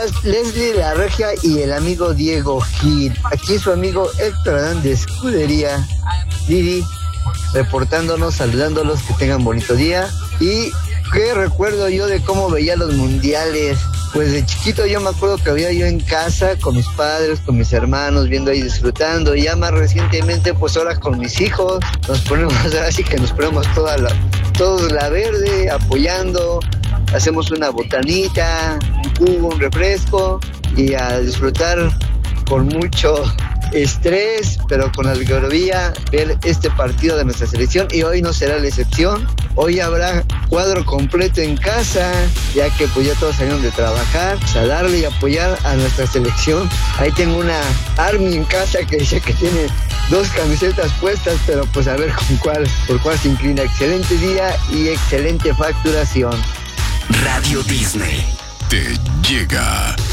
Leslie La Regia y el amigo Diego Gil. Aquí su amigo Héctor Adán de Escudería Didi, reportándonos, saludándolos, que tengan bonito día. Y qué recuerdo yo de cómo veía los mundiales. Pues de chiquito yo me acuerdo que había yo en casa con mis padres, con mis hermanos, viendo ahí, disfrutando. Y ya más recientemente, pues ahora con mis hijos, nos ponemos, así que nos ponemos todos la verde, apoyando. Hacemos una botanita, un jugo, un refresco, y a disfrutar con mucho estrés, pero con algarabía, ver este partido de nuestra selección. Y hoy no será la excepción. Hoy habrá cuadro completo en casa, ya que pues ya todos salieron de trabajar, pues a darle y apoyar a nuestra selección. Ahí tengo una Army en casa que dice que tiene 2 camisetas puestas, pero pues a ver por cuál se inclina. Excelente día y excelente facturación. Radio Disney te llega.